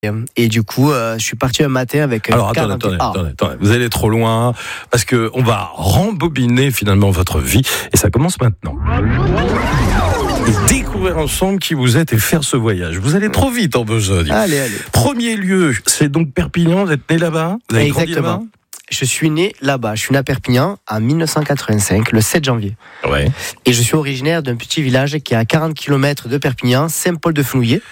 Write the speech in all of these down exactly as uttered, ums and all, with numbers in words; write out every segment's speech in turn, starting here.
Et du coup, euh, je suis parti un matin avec. Alors attendez, attendez, ah. attendez, attendez, vous allez trop loin parce que on va rembobiner finalement votre vie et ça commence maintenant. Et découvrir ensemble qui vous êtes et faire ce voyage. Vous allez trop vite en besogne. Allez, allez. Premier lieu, c'est donc Perpignan. Vous êtes né là-bas? Vous avez grandi là-bas? Je suis né là-bas. Je suis né à Perpignan en dix-neuf cent quatre-vingt-cinq, le sept janvier. Ouais. Et je suis originaire d'un petit village qui est à quarante kilomètres de Perpignan, Saint-Paul-de-Fenouillet,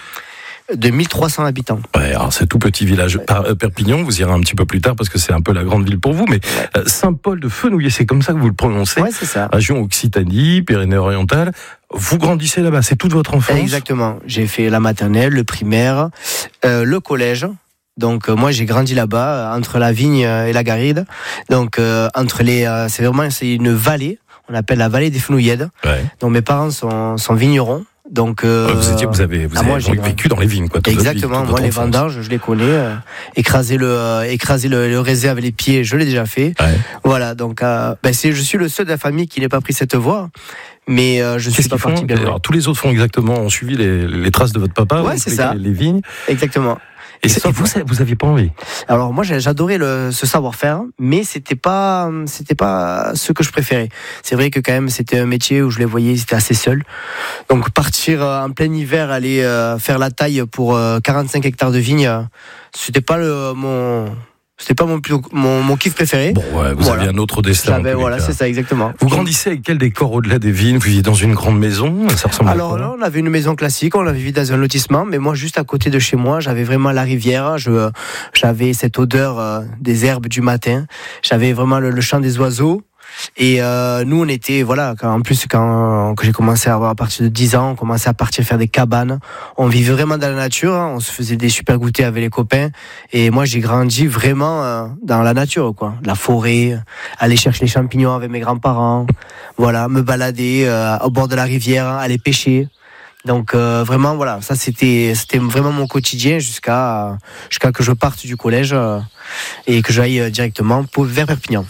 de mille trois cents habitants. Ouais, alors c'est tout petit village. Ouais. Perpignan, vous irez un petit peu plus tard parce que c'est un peu la grande ville pour vous, mais ouais. Saint-Paul-de-Fenouillet, c'est comme ça que vous le prononcez. Ouais, c'est ça. Région Occitanie, Pyrénées-Orientales. Vous grandissez là-bas, c'est toute votre enfance? Exactement. J'ai fait la maternelle, le primaire, euh, le collège. Donc euh, moi j'ai grandi là-bas entre la vigne et la garrigue. Donc euh, entre les, euh, c'est vraiment c'est une vallée. On appelle la vallée des Fenouillèdes. Ouais. Donc mes parents sont, sont vignerons. Donc, euh, vous, étiez, vous avez, vous ah, avez moi, vécu dans les vignes, quoi. Exactement. Vie, moi, les vendanges, je les connais. Euh, écraser le, euh, écraser le, le raisin avec les pieds, je l'ai déjà fait. Ouais. Voilà. Donc, euh, ben c'est, je suis le seul de la famille qui n'ait pas pris cette voie. Mais euh, je ne suis pas parti bien. Alors, tous les autres font exactement, ont suivi les, les traces de votre papa. Ouais, c'est les, ça. Les, les vignes. Exactement. Et, et vous, vous aviez pas envie? Alors moi, j'adorais le, ce savoir-faire, mais c'était pas, c'était pas ce que je préférais. C'est vrai que quand même, c'était un métier où je les voyais, ils étaient assez seuls. Donc partir en plein hiver, aller faire la taille pour quarante-cinq hectares de vignes, c'était pas le mon. C'était pas mon, mon, mon kiff préféré. Bon, ouais, vous voilà. aviez un autre destin. Voilà, c'est ça, exactement. Vous grandissez avec quel décor au-delà des vignes? Vous viviez dans une grande maison? Ça ressemble Alors à quoi? là, on avait une maison classique, on avait vécu dans un lotissement, mais moi, juste à côté de chez moi, j'avais vraiment la rivière. Je, j'avais cette odeur euh, des herbes du matin. J'avais vraiment le, le chant des oiseaux. Et euh, nous, on était, voilà, quand, en plus, quand, quand j'ai commencé à avoir à partir de dix ans, on commençait à partir faire des cabanes. On vivait vraiment dans la nature, hein, on se faisait des super goûters avec les copains. Et moi, j'ai grandi vraiment euh, dans la nature, quoi. La forêt, aller chercher les champignons avec mes grands-parents, voilà, me balader euh, au bord de la rivière, aller pêcher. Donc euh, vraiment, voilà, ça c'était, c'était vraiment mon quotidien jusqu'à, jusqu'à que je parte du collège euh, et que j'aille directement pour, vers Perpignan.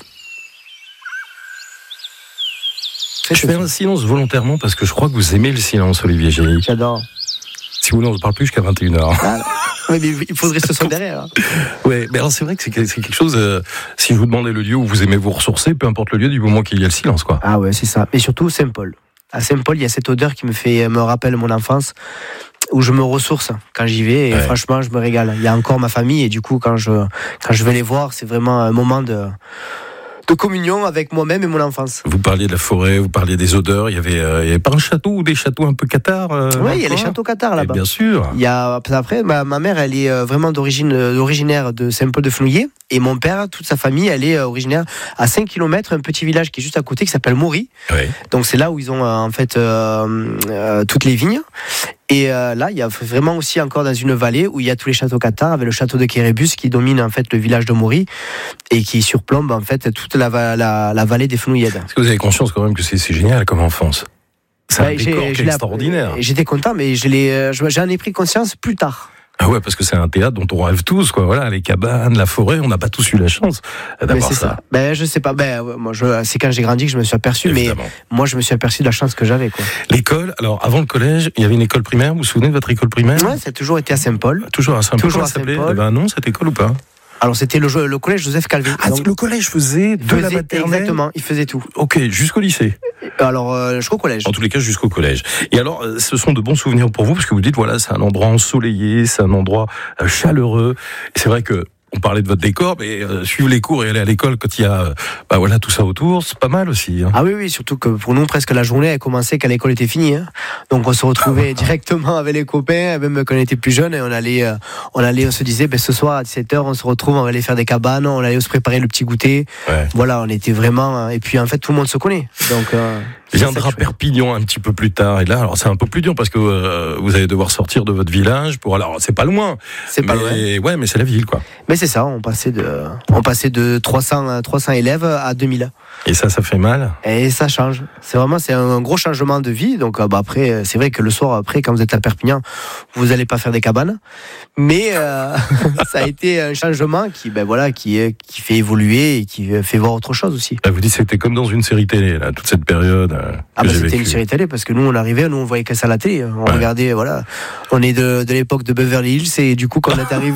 Je fais un silence volontairement parce que je crois que vous aimez le silence, Olivier Gély. J'adore. Si vous voulez, on ne se parle plus jusqu'à vingt et une heures. Ah, oui, mais il faudrait ce son derrière. Oui, mais alors c'est vrai que c'est, c'est quelque chose, euh, si je vous demandais le lieu où vous aimez vous ressourcer, peu importe le lieu, du moment qu'il y a le silence, quoi. Ah ouais, c'est ça. Et surtout Saint-Paul. À Saint-Paul, il y a cette odeur qui me fait, me rappelle mon enfance, où je me ressource quand j'y vais, et ouais. Franchement, je me régale. Il y a encore ma famille, et du coup, quand je, quand je vais les voir, c'est vraiment un moment de... de communion avec moi-même et mon enfance. Vous parliez de la forêt, vous parliez des odeurs. Il y avait, euh, il y avait pas un château ou des châteaux un peu cathares euh, Oui, il y a les châteaux cathares là-bas. Et bien sûr. Il y a après ma, ma mère, elle est vraiment d'origine originaire de Saint-Paul-de-Fenouillet, et mon père, toute sa famille, elle est originaire à cinq kilomètres, un petit village qui est juste à côté qui s'appelle Maury. Oui. Donc c'est là où ils ont en fait euh, euh, toutes les vignes. Et euh, là, il y a vraiment aussi encore dans une vallée où il y a tous les châteaux cathares, avec le château de Kérébus qui domine en fait le village de Maury et qui surplombe en fait toute la, la, la vallée des Fenouillèdes. Est-ce que vous avez conscience quand même que c'est, c'est génial comme enfance? C'est bah, un décor qui est extraordinaire. J'étais content, mais je l'ai, j'en ai pris conscience plus tard. Ah ouais, parce que c'est un théâtre dont on rêve tous, quoi. Voilà, les cabanes, la forêt, on n'a pas tous eu la chance d'avoir c'est ça. ça. Ben je sais pas. Ben moi, je, c'est quand j'ai grandi que je me suis aperçu, évidemment. Mais moi, je me suis aperçu de la chance que j'avais, quoi. L'école. Alors, avant le collège, il y avait une école primaire. Vous vous souvenez de votre école primaire? Ouais, ça a toujours été à Saint-Paul. Toujours à Saint-Paul. Toujours à Saint-Paul. Il y avait un nom cette école ou pas? Alors c'était le, le collège Joseph Calvé. Ah, donc, le collège faisait de faisait, la maternelle. Exactement, il faisait tout. Ok, jusqu'au lycée. Alors euh, jusqu'au collège. En tous les cas, jusqu'au collège. Et alors, ce sont de bons souvenirs pour vous parce que vous dites voilà, c'est un endroit ensoleillé, c'est un endroit chaleureux. Et c'est vrai que on parlait de votre décor, mais euh, suivre les cours et aller à l'école quand il y a bah voilà, tout ça autour, c'est pas mal aussi. Hein. Ah oui, oui, surtout que pour nous, presque la journée, elle commençait quand l'école était finie. Hein. Donc on se retrouvait directement avec les copains, même quand on était plus jeunes, et on allait, euh, on allait, on se disait, ben, ce soir à dix-sept heures, on se retrouve, on va aller faire des cabanes, on allait se préparer le petit goûter. Ouais. Voilà, on était vraiment... Et puis en fait, tout le monde se connaît. Donc... Euh, viendra Perpignan un petit peu plus tard. Et là, alors c'est un peu plus dur parce que euh, vous allez devoir sortir de votre village pour. Alors c'est pas loin. C'est pas loin. Ouais, mais c'est la ville, quoi. Mais c'est ça. On passait de, on passait de trois cents, trois cents élèves à deux mille. Et ça, ça fait mal. Et ça change. C'est vraiment, c'est un gros changement de vie. Donc bah, après, c'est vrai que le soir après, quand vous êtes à Perpignan, vous n'allez pas faire des cabanes. Mais euh, ça a été un changement qui, ben voilà, qui qui fait évoluer et qui fait voir autre chose aussi. Bah, vous dites c'était comme dans une série télé là, toute cette période. Ah bah c'était vécu. Une série télé parce que nous on arrivait, nous on voyait que ça à la télé, on ouais. regardait, voilà, on est de, de l'époque de Beverly Hills et du coup quand on est arrivé